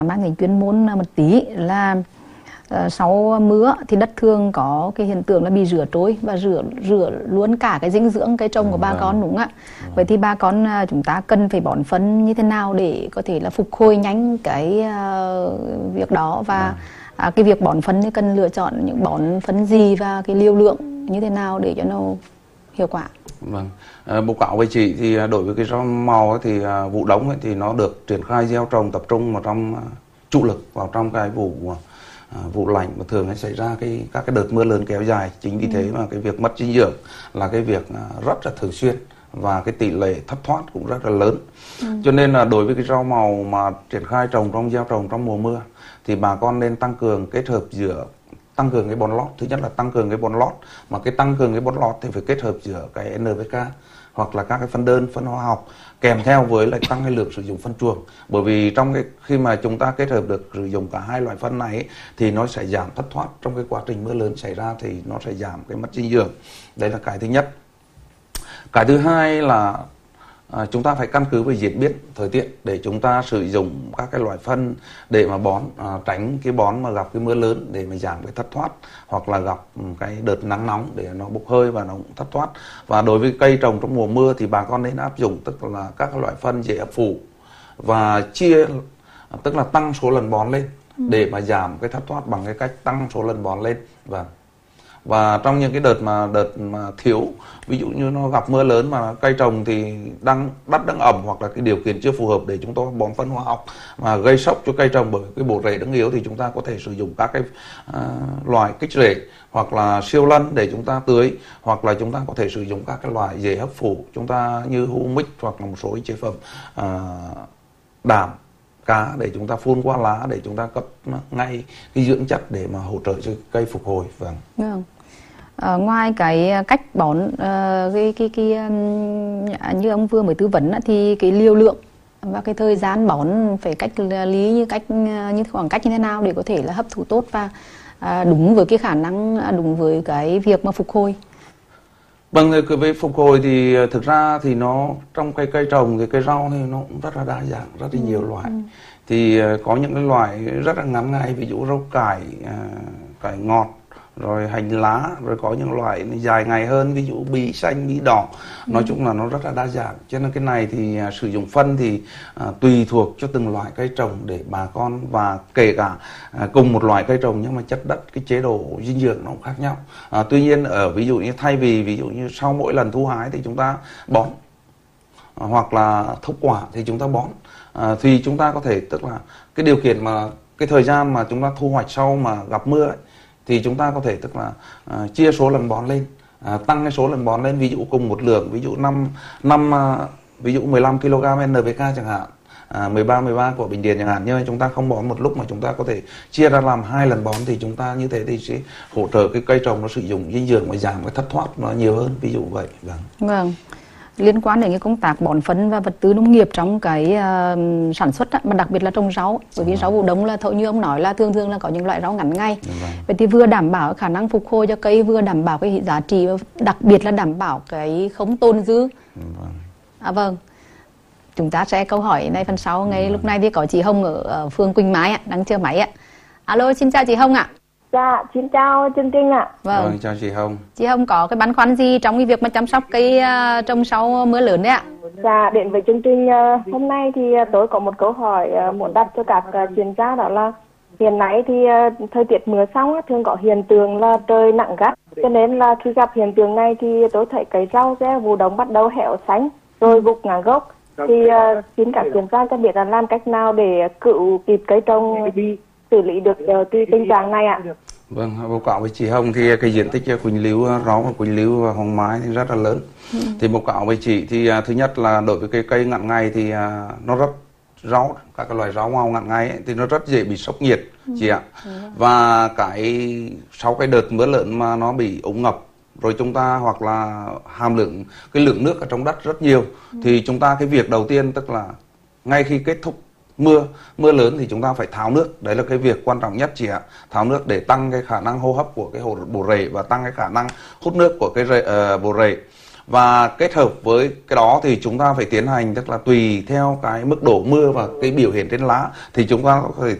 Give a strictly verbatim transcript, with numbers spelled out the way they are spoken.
Mang tính chuyên môn một tí là uh, sau mưa thì đất thường có cái hiện tượng là bị rửa trôi và rửa rửa luôn cả cái dinh dưỡng cây trồng của bà con, đúng không ạ? Ừ. Vậy thì bà con uh, chúng ta cần phải bón phân như thế nào để có thể là phục hồi nhanh cái uh, việc đó, và ừ. uh, cái việc bón phân thì cần lựa chọn những bón phân gì và cái liều lượng như thế nào để cho nó hiệu quả? Vâng, à, báo cáo với chị thì đối với cái rau màu ấy, thì à, vụ đông ấy, thì nó được triển khai gieo trồng tập trung vào trong à, chủ lực vào trong cái vụ à, vụ lạnh và thường hay xảy ra cái các cái đợt mưa lớn kéo dài. Chính vì ừ. thế mà cái việc mất dinh dưỡng là cái việc à, rất là thường xuyên và cái tỷ lệ thất thoát cũng rất là lớn. Ừ. Cho nên là đối với cái rau màu mà triển khai trồng trong gieo trồng trong mùa mưa thì bà con nên tăng cường kết hợp giữa tăng cường cái bón lót. Thứ nhất là tăng cường cái bón lót, mà cái tăng cường cái bón lót thì phải kết hợp giữa cái en pê ca hoặc là các cái phân đơn, phân hóa học kèm theo với lại tăng cái lượng sử dụng phân chuồng. Bởi vì trong cái khi mà chúng ta kết hợp được sử dụng cả hai loại phân này ấy, thì nó sẽ giảm thất thoát trong cái quá trình mưa lớn xảy ra, thì nó sẽ giảm cái mất dinh dưỡng. Đấy là cái thứ nhất. Cái thứ hai là À, chúng ta phải căn cứ về diễn biến thời tiết để chúng ta sử dụng các cái loại phân để mà bón, à, tránh cái bón mà gặp cái mưa lớn để mà giảm cái thất thoát, hoặc là gặp cái đợt nắng nóng để nó bốc hơi và nó cũng thất thoát. Và đối với cây trồng trong mùa mưa thì bà con nên áp dụng tức là các cái loại phân dễ hấp phụ và chia, tức là tăng số lần bón lên để mà giảm cái thất thoát bằng cái cách tăng số lần bón lên. Và Và trong những cái đợt mà đợt mà thiếu, ví dụ như nó gặp mưa lớn mà cây trồng thì đang đất đang ẩm hoặc là cái điều kiện chưa phù hợp để chúng tôi bón phân hóa học mà gây sốc cho cây trồng bởi cái bộ rễ đang yếu, thì chúng ta có thể sử dụng các cái uh, loại kích rễ hoặc là siêu lân để chúng ta tưới, hoặc là chúng ta có thể sử dụng các cái loại dễ hấp phụ chúng ta như humic hoặc là một số chế phẩm uh, đạm cá để chúng ta phun qua lá để chúng ta cấp ngay cái dưỡng chất để mà hỗ trợ cho cây phục hồi. Vâng. Vâng. À, ngoài cái cách bón uh, cái cái cái um, như ông vừa mới tư vấn thì cái liều lượng và cái thời gian bón phải cách lý như cách như khoảng cách như thế nào để có thể là hấp thụ tốt và uh, đúng với cái khả năng, đúng với cái việc mà phục hồi? Vâng, cái về phục hồi thì thực ra thì nó trong cây cây trồng thì cây rau thì nó cũng rất là đa dạng, rất là nhiều ừ, loại. Ừ. Thì có những cái loại rất là ngắn ngày, ví dụ rau cải, cải ngọt, rồi hành lá, rồi có những loại dài ngày hơn, ví dụ bí xanh, bí đỏ. Ừ. Nói chung là nó rất là đa dạng. Cho nên cái này thì sử dụng phân thì à, tùy thuộc cho từng loại cây trồng để bà con, và kể cả à, cùng một loại cây trồng nhưng mà chất đất, cái chế độ dinh dưỡng nó cũng khác nhau. À, tuy nhiên ở ví dụ như thay vì ví dụ như sau mỗi lần thu hái thì chúng ta bón, à, hoặc là thốc quả thì chúng ta bón, à, thì chúng ta có thể tức là cái điều kiện mà cái thời gian mà chúng ta thu hoạch sau mà gặp mưa ấy, thì chúng ta có thể tức là uh, chia số lần bón lên, uh, tăng cái số lần bón lên, ví dụ cùng một lượng, ví dụ năm năm uh, ví dụ mười lăm ki lô gam en pê ca chẳng hạn, uh, mười ba mười ba của Bình Điền chẳng hạn, nhưng mà chúng ta không bón một lúc mà chúng ta có thể chia ra làm hai lần bón, thì chúng ta như thế thì sẽ hỗ trợ cái cây trồng nó sử dụng dinh dưỡng và giảm cái thất thoát nó nhiều hơn, ví dụ vậy. Vâng. Vâng. Liên quan đến cái công tác bón phân và vật tư nông nghiệp trong cái uh, sản xuất á, mà đặc biệt là trồng rau, bởi vì rau vụ đông là thợ như ông nói là thường thường là có những loại rau ngắn ngày. Vậy thì vừa đảm bảo khả năng phục hồi cho cây, vừa đảm bảo cái giá trị, đặc biệt là đảm bảo cái không tồn dư. Vâng. À, vâng. Chúng ta sẽ câu hỏi này phần sau. Ngay lúc này thì có chị Hồng ở, ở phường Quỳnh Mai ạ, đang chờ máy ạ. Alo, xin chào chị Hồng ạ. Dạ, xin chào chương trình ạ. Vâng. Vâng, chào chị Hồng. Chị Hồng có cái băn khoăn gì trong cái việc mà chăm sóc cây uh, trồng sau mưa lớn đấy ạ? Dạ, đến với chương trình uh, hôm nay thì uh, tôi có một câu hỏi uh, muốn đặt cho các uh, chuyên gia, đó là hiện nay thì uh, thời tiết mưa xong uh, thường có hiện tượng là trời nắng gắt, cho nên là khi gặp hiện tượng này thì tôi thấy cây rau gieo vụ đông bắt đầu héo xanh rồi gục ngã gốc. Thì uh, xin các chuyên gia cho biết là làm cách nào để cứu kịp cây trồng, xử lý được uh, cái tình trạng này ạ? Vâng, báo cáo với chị Hồng thì cái diện tích Quỳnh Lưu rau và Quỳnh Lưu và Hoàng Mai thì rất là lớn. Ừ. Thì báo cáo với chị thì uh, thứ nhất là đối với cây cây ngắn ngày thì uh, nó rất rau, các cái loại rau màu ngắn ngày ấy, thì nó rất dễ bị sốc nhiệt, ừ. chị ạ. Ừ. Và cái sau cái đợt mưa lớn mà nó bị úng ngập rồi chúng ta hoặc là hàm lượng cái lượng nước ở trong đất rất nhiều, ừ. thì chúng ta cái việc đầu tiên tức là ngay khi kết thúc mưa mưa lớn thì chúng ta phải tháo nước. Đấy là cái việc quan trọng nhất chị ạ. Tháo nước để tăng cái khả năng hô hấp của cái hồ bộ rễ và tăng cái khả năng hút nước của cái rễ, uh, bộ rễ. Và kết hợp với cái đó thì chúng ta phải tiến hành, tức là tùy theo cái mức độ mưa và cái biểu hiện trên lá thì chúng ta có thể